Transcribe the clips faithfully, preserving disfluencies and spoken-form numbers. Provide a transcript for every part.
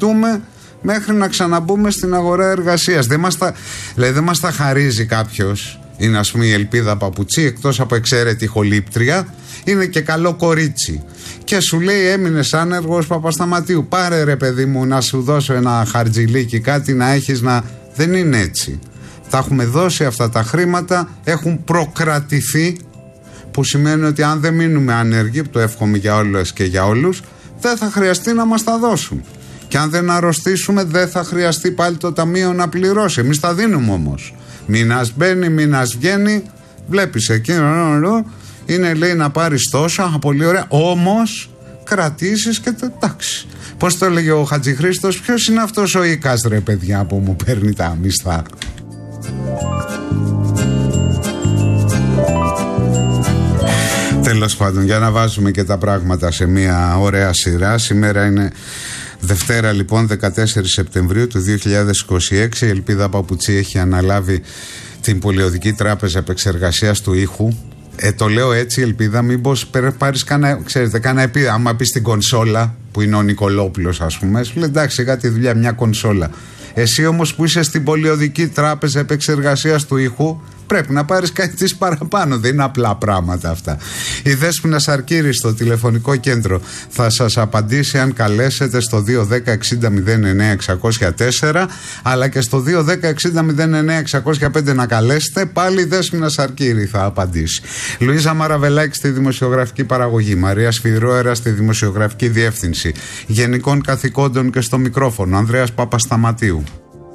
εργαστούμε μέχρι να ξαναμπούμε στην αγορά εργασίας. Δεν μας τα, δηλαδή δεν μας τα χαρίζει κάποιος. Είναι ας πούμε η Ελπίδα Παπουτσί, εκτός από εξαίρετη χολύπτρια, είναι και καλό κορίτσι. Και σου λέει έμεινες άνεργος Παπασταματίου, πάρε ρε παιδί μου να σου δώσω ένα χαρτζιλίκι, κάτι να έχεις να... Δεν είναι έτσι. Τα έχουμε δώσει αυτά τα χρήματα, έχουν προκρατηθεί, που σημαίνει ότι αν δεν μείνουμε άνεργοι, που το εύχομαι για όλες και για όλους, δεν θα χρειαστεί να μας τα δώσουν. Και αν δεν αρρωστήσουμε, δεν θα χρειαστεί πάλι το ταμείο να πληρώσει. Εμείς τα δίνουμε όμως. Μήνας μπαίνει, μήνας βγαίνει. Βλέπεις εκεί, είναι λέει να πάρεις τόσο, πολύ ωραία. Όμως κρατήσεις και το εντάξει. Πώς το έλεγε ο Χατζηχρήστος, ποιος είναι αυτός ο Ίκας ρε παιδιά που μου παίρνει τα μισθά. Τέλος πάντων, για να βάζουμε και τα πράγματα σε μια ωραία σειρά. Σήμερα είναι Δευτέρα λοιπόν, δεκατέσσερις Σεπτεμβρίου του δύο χιλιάδες είκοσι έξι. Η Ελπίδα Παπουτσί έχει αναλάβει την Πολιοδική Τράπεζα Επεξεργασίας του Ήχου. Ε, το λέω έτσι, Ελπίδα, μήπως πάρεις κάνα, ξέρετε, κάνα επί, άμα πεις την κονσόλα που είναι ο Νικολόπουλος ας πούμε, σου λέει εντάξει, σιγά τη δουλειά, μια κονσόλα. Εσύ όμως που είσαι στην Πολιοδική Τράπεζα Επεξεργασίας του Ήχου, πρέπει να πάρεις κάτι της παραπάνω. Δεν είναι απλά πράγματα αυτά. Η Δέσποινα Σαρκύρη στο τηλεφωνικό κέντρο θα σας απαντήσει αν καλέσετε στο δύο δέκα εξήντα μηδέν εννέα εξακόσια τέσσερα, αλλά και στο δύο δέκα εξήντα μηδέν εννέα εξακόσια πέντε να καλέσετε. Πάλι η Δέσποινα Σαρκύρη θα απαντήσει. Λουίζα Μαραβελάκη στη δημοσιογραφική παραγωγή, Μαρία Σφυρόερα στη δημοσιογραφική διεύθυνση, γενικών καθηκόντων και στο μικρόφωνο Ανδρέας Παπασταματίου.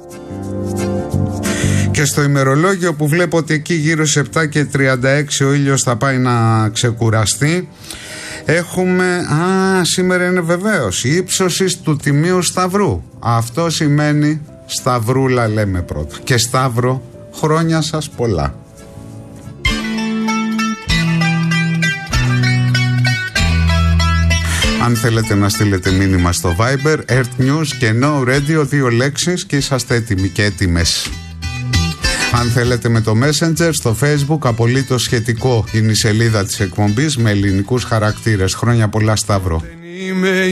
Και στο ημερολόγιο που βλέπω ότι εκεί γύρω στις επτά και τριάντα έξι ο ήλιος θα πάει να ξεκουραστεί, έχουμε, α, σήμερα είναι βεβαίως η ύψωση του Τιμίου Σταυρού. Αυτό σημαίνει Σταυρούλα λέμε πρώτα. Και Σταύρο, χρόνια σας πολλά. Αν θέλετε να στείλετε μήνυμα στο Viber, Earth News και No Radio, δύο λέξεις και είσαστε έτοιμοι και έτοιμες. Αν θέλετε με το Messenger, στο Facebook, απολύτως σχετικό είναι η σελίδα της εκπομπής με ελληνικούς χαρακτήρες. Χρόνια πολλά Σταύρο.